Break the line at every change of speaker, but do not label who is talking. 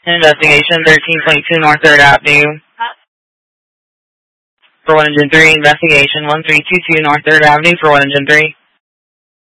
Investigation 1322 North 3rd Avenue. For 1 Engine 3, investigation 1322 North 3rd Avenue for 1 Engine 3.